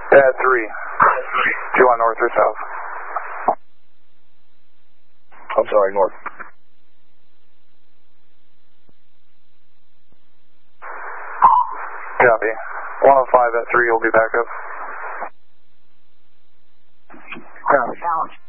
At 3. Do you want north or south? I'm sorry, north. Copy. 105 at 3 will be back up. Copy.